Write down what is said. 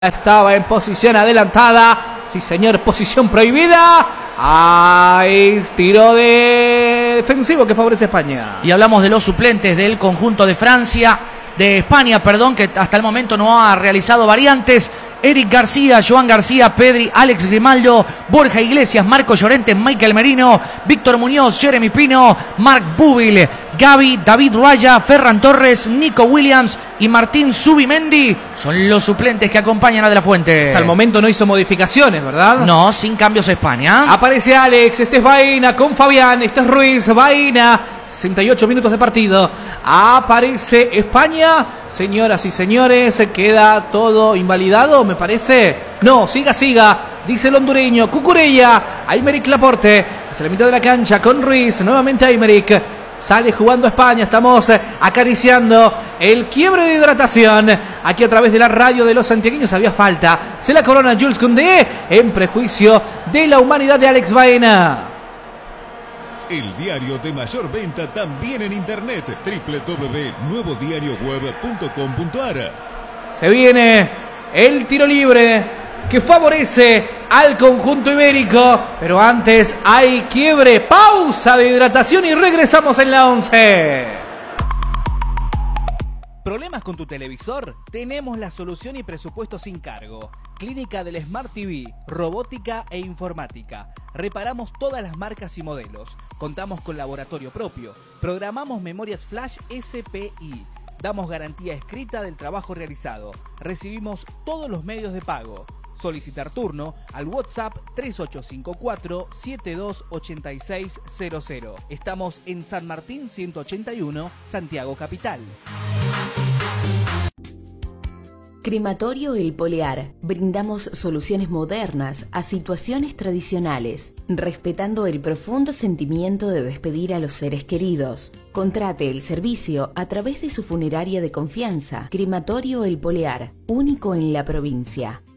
Estaba en posición adelantada. Sí, señor, posición prohibida. Hay tiro de defensivo que favorece a España. Y hablamos de los suplentes del conjunto de España, que hasta el momento no ha realizado variantes. Eric García, Joan García, Pedri, Alex Grimaldo, Borja Iglesias, Marco Llorente, Michael Merino, Víctor Muñoz, Jeremy Pino, Marc Bubil, Gavi, David Raya, Ferran Torres, Nico Williams y Martín Zubimendi son los suplentes que acompañan a De La Fuente. Hasta el momento no hizo modificaciones, ¿verdad? No, sin cambios España. Aparece Alex, este es Baena con Fabián, este es Ruiz, Baena. 68 minutos de partido. Aparece España. Señoras y señores, queda todo invalidado, me parece. No, siga, dice el hondureño. Cucurella, Aymeric Laporte, hacia la mitad de la cancha con Ruiz. Nuevamente Aymeric. Sale jugando España. Estamos acariciando el quiebre de hidratación. Aquí a través de la radio de los santiagueños había falta. Se la corona Jules Koundé en prejuicio de la humanidad de Alex Baena. El diario de mayor venta también en internet, www.nuevodiarioweb.com.ar. Se viene el tiro libre que favorece al conjunto ibérico, pero antes hay quiebre, pausa de hidratación y regresamos en la 11. ¿Problemas con tu televisor? Tenemos la solución y presupuesto sin cargo. Clínica del Smart TV, robótica e informática. Reparamos todas las marcas y modelos. Contamos con laboratorio propio. Programamos memorias flash SPI. Damos garantía escrita del trabajo realizado. Recibimos todos los medios de pago. Solicitar turno al WhatsApp 3854-728600. Estamos en San Martín 181, Santiago Capital. Crematorio El Polear. Brindamos soluciones modernas a situaciones tradicionales, respetando el profundo sentimiento de despedir a los seres queridos. Contrate el servicio a través de su funeraria de confianza. Crematorio El Polear, único en la provincia.